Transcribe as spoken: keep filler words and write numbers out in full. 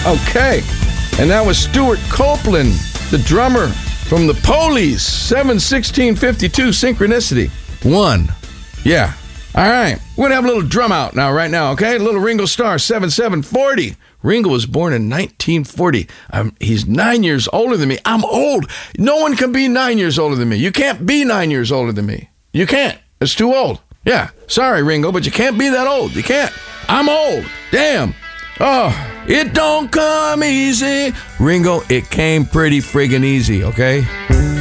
Okay. And that was Stuart Copeland, the drummer from the Police, seven sixteen fifty-two, Synchronicity. One. Yeah. All right. We're going to have a little drum out now, right now, okay? A little Ringo Starr, seven seven forty. Ringo was born in nineteen forty. Um, he's nine years older than me. I'm old. No one can be nine years older than me. You can't be nine years older than me. You can't. It's too old. Yeah. Sorry, Ringo, but you can't be that old. You can't. I'm old. Damn. Oh, it don't come easy. Ringo, it came pretty friggin' easy, okay?